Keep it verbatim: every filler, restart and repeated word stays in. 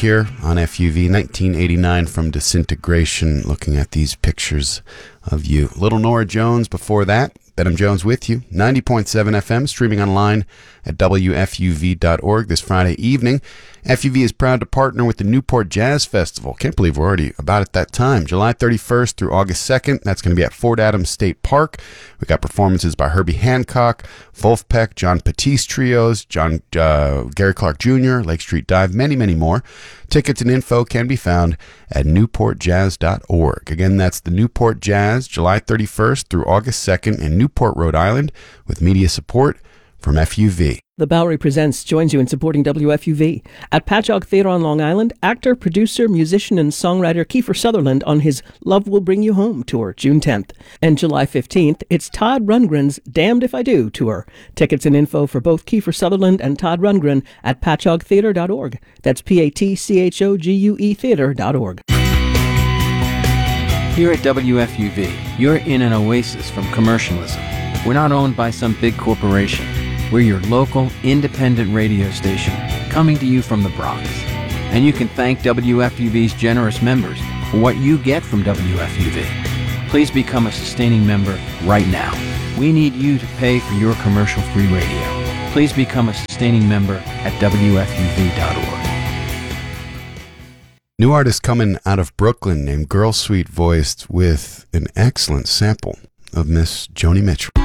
here on F U V, nineteen eighty-nine from Disintegration, looking at these pictures of you. Little Nora Jones before that. Benham Jones with you, ninety point seven F M, streaming online at W F U V dot org this Friday evening. F U V is proud to partner with the Newport Jazz Festival. Can't believe we're already about at that time. July thirty-first through August second. That's going to be at Fort Adams State Park. We got performances by Herbie Hancock, Wolfpack, John Patisse Trios, John uh, Gary Clark Junior, Lake Street Dive, many, many more. Tickets and info can be found at newport jazz dot org. Again, that's the Newport Jazz, July thirty-first through August second in Newport, Rhode Island, with media support from F U V. The Bowery Presents joins you in supporting W F U V. At Patchogue Theatre on Long Island, actor, producer, musician, and songwriter Kiefer Sutherland on his Love Will Bring You Home tour, June tenth. And July fifteenth, it's Todd Rundgren's Damned If I Do tour. Tickets and info for both Kiefer Sutherland and Todd Rundgren at patchogue theatre dot org. That's P A T C H O G U E theatre dot org. Here at W F U V, you're in an oasis from commercialism. We're not owned by some big corporation. We're your local, independent radio station, coming to you from the Bronx. And you can thank W F U V's generous members for what you get from W F U V. Please become a sustaining member right now. We need you to pay for your commercial-free radio. Please become a sustaining member at W F U V dot org. New artist coming out of Brooklyn named Girl Sweet, voiced with an excellent sample of Miss Joni Mitchell.